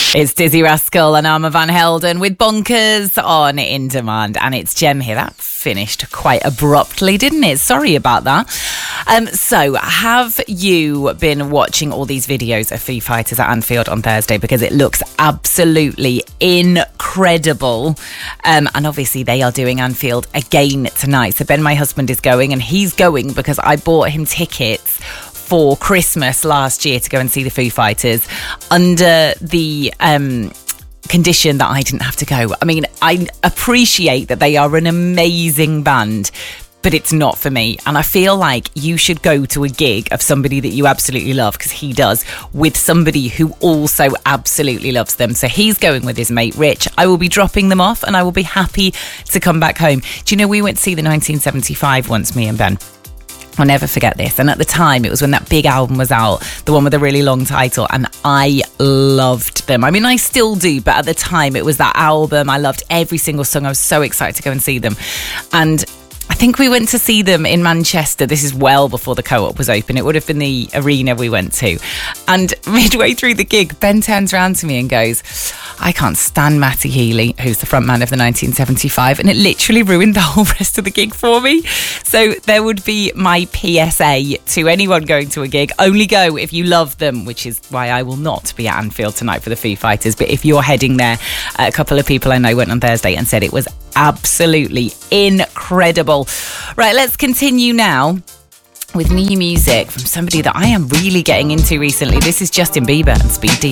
It's Dizzy Rascal and Armand Van Helden with Bonkers on In Demand. And it's Jem here. That finished quite abruptly, didn't it? Sorry about that. So have you been watching all these videos of Foo Fighters at Anfield on Thursday? Because it looks absolutely incredible. And obviously they are doing Anfield again tonight. So Ben, my husband, is going, and he's going because I bought him tickets for Christmas last year to go and see the Foo Fighters under the condition that I didn't have to go. I mean, I appreciate that they are an amazing band, but it's not for me. And I feel like you should go to a gig of somebody that you absolutely love, because he does, with somebody who also absolutely loves them. So he's going with his mate Rich. I will be dropping them off and I will be happy to come back home. Do you know, we went to see the 1975 once, me and Ben. I'll never forget this. And at the time, it was when that big album was out, the one with a really long title, and I loved them. I mean, I still do, but at the time, it was that album. I loved every single song. I was so excited to go and see them. And I think we went to see them in Manchester. This is well before the Co-op was open. It would have been the arena we went to. And midway through the gig, Ben turns around to me and goes, I can't stand Matty Healy, who's the frontman of the 1975. And it literally ruined the whole rest of the gig for me. So there would be my PSA to anyone going to a gig. Only go if you love them, which is why I will not be at Anfield tonight for the Foo Fighters. But if you're heading there, a couple of people I know went on Thursday and said it was absolutely incredible. Right, let's continue now with new music from somebody that I am really getting into recently. This is Justin Bieber and Speed D.